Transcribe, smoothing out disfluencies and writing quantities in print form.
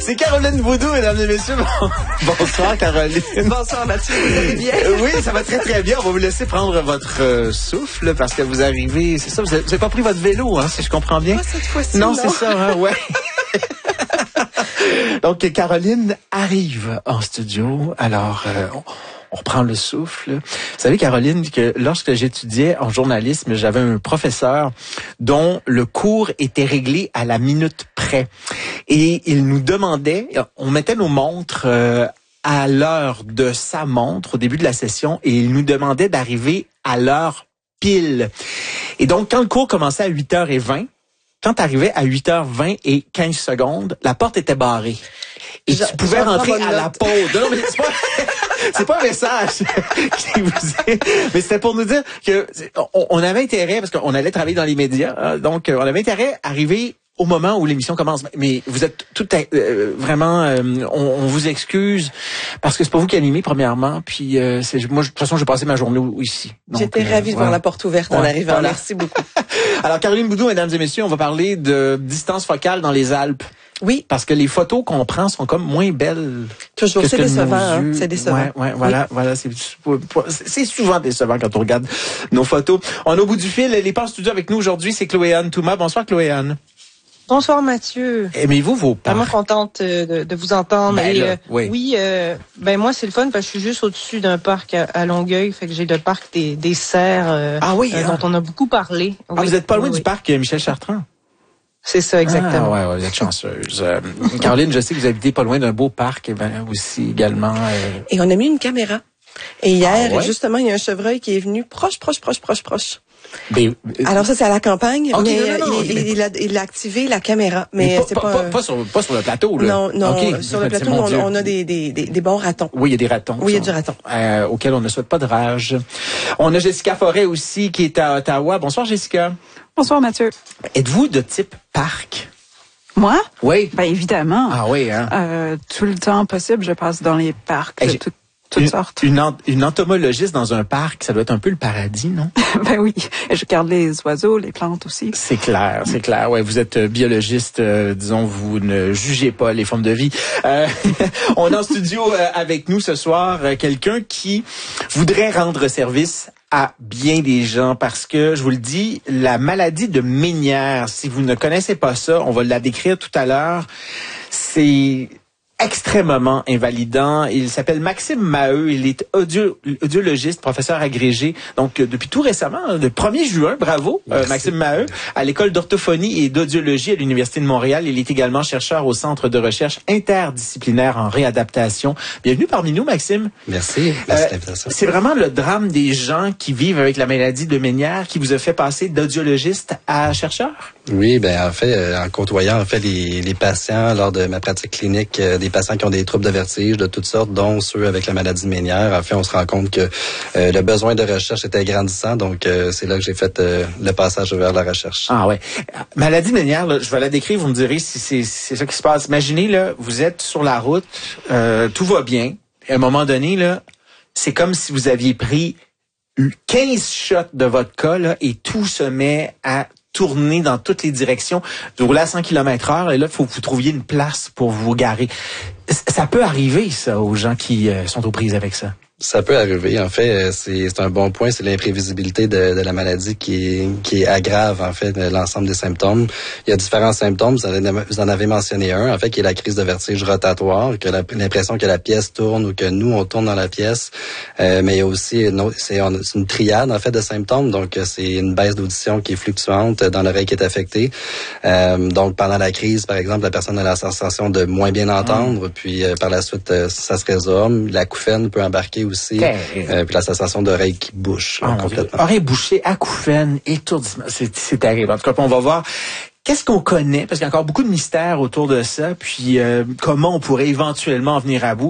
C'est Caroline Boudou, mesdames et messieurs. Bonsoir, Caroline. Bonsoir, Mathieu. Vous allez bien? Oui, ça va très, très bien. On va vous laisser prendre votre souffle parce que vous arrivez... C'est ça, vous avez pas pris votre vélo, hein, si je comprends bien? Pas cette fois-ci, non. C'est ça, hein, ouais. Donc, Caroline arrive en studio. Alors, on reprend le souffle. Vous savez, Caroline, que lorsque j'étudiais en journalisme, j'avais un professeur dont le cours était réglé à la minute près. Et il nous demandait, on mettait nos montres à l'heure de sa montre au début de la session et il nous demandait d'arriver à l'heure pile. Et donc, quand le cours commençait à 8h20, quand tu arrivais à 8h20 et 15 secondes, la porte était barrée. Et tu pouvais rentrer à la pause. Non, mais c'est pas un message qui vous est, mais c'était pour nous dire que on avait intérêt, parce qu'on allait travailler dans les médias, hein, donc on avait intérêt à arriver au moment où l'émission commence. Mais vous êtes tout vraiment, on vous excuse parce que c'est pas vous qui animez premièrement. Puis moi, de toute façon, j'ai passé ma journée ici. J'étais ravie de voir la porte ouverte en arrivant. Voilà. Merci beaucoup. Alors, Caroline Boudou, mesdames et messieurs, on va parler de distance focale dans les Alpes. Oui. Parce que les photos qu'on prend sont comme moins belles. Toujours, c'est décevant, hein? C'est décevant. Ouais, voilà, c'est souvent décevant quand on regarde nos photos. On est au bout du fil. Elle est pas en studio avec nous aujourd'hui, c'est Chloé-Anne Touma. Bonsoir, Chloé-Anne. Bonsoir, Mathieu. Aimez-vous vos parcs? Vraiment contente de vous entendre. Ben, là, oui. Oui, moi, c'est le fun parce que je suis juste au-dessus d'un parc à Longueuil. Fait que j'ai le parc des Cerfs, dont on a beaucoup parlé. Ah, oui, vous êtes pas loin du parc Michel Chartrand? C'est ça, exactement. Ah, ouais, vous êtes chanceuse. Caroline, je sais que vous habitez pas loin d'un beau parc aussi également. Et on a mis une caméra. Et hier, justement, il y a un chevreuil qui est venu proche. Mais, alors ça, c'est à la campagne, okay, mais il a activé la caméra. Mais c'est pas sur le plateau, là. Non, okay. Sur le plateau, on a des bons ratons. Oui, il y a des ratons. Oui, il y a du raton. Auquel on ne souhaite pas de rage. On a Jessica Forêt aussi, qui est à Ottawa. Bonsoir, Jessica. Bonsoir, Mathieu. Êtes-vous de type parc? Moi? Oui. Ben, évidemment. Ah oui, hein? Tout le temps possible, je passe dans les parcs de toutes sortes. Une entomologiste dans un parc, ça doit être un peu le paradis, non? Ben oui. Et je regarde les oiseaux, les plantes aussi. C'est clair. Ouais, vous êtes biologiste, disons, vous ne jugez pas les formes de vie. On a en studio avec nous ce soir quelqu'un qui voudrait rendre service à bien des gens parce que, je vous le dis, la maladie de Ménière, si vous ne connaissez pas ça, on va la décrire tout à l'heure, c'est extrêmement invalidant. Il s'appelle Maxime Maheu. Il est audiologiste, professeur agrégé. Donc, depuis tout récemment, le 1er juin, bravo, Maxime Maheu, à l'école d'orthophonie et d'audiologie à l'Université de Montréal. Il est également chercheur au Centre de recherche interdisciplinaire en réadaptation. Bienvenue parmi nous, Maxime. Merci de l'invitation. C'est vraiment le drame des gens qui vivent avec la maladie de Ménière qui vous a fait passer d'audiologiste à chercheur? Oui, en fait, en côtoyant les patients lors de ma pratique clinique, des patients qui ont des troubles de vertige de toutes sortes, dont ceux avec la maladie de Ménière. En fait, on se rend compte que le besoin de recherche était grandissant, donc c'est là que j'ai fait le passage vers la recherche. Ah ouais. Maladie de Ménière, là, je vais la décrire, vous me direz si c'est ça qui se passe. Imaginez, là, vous êtes sur la route, tout va bien. À un moment donné, là, c'est comme si vous aviez pris 15 shots de vodka, là, et tout se met à tourner dans toutes les directions. Vous roulez à 100 km/h et là, il faut que vous trouviez une place pour vous garer. Ça peut arriver, ça, aux gens qui sont aux prises avec ça. Ça peut arriver. En fait, c'est un bon point. C'est l'imprévisibilité de la maladie qui aggrave, en fait, l'ensemble des symptômes. Il y a différents symptômes. Vous en avez mentionné un, en fait, qui est la crise de vertige rotatoire, que l'impression que la pièce tourne ou que nous, on tourne dans la pièce. Mais il y a aussi c'est une triade, en fait, de symptômes. Donc, c'est une baisse d'audition qui est fluctuante dans l'oreille qui est affectée. Donc, pendant la crise, par exemple, la personne a la sensation de moins bien entendre. Puis, par la suite, ça se résorbe. L'acouphène peut embarquer aussi, puis la sensation d'oreille qui bouche complètement. Oreille bouchée, acouphène, étourdissement, c'est terrible. En tout cas, on va voir qu'est-ce qu'on connaît, parce qu'il y a encore beaucoup de mystères autour de ça, puis comment on pourrait éventuellement en venir à bout.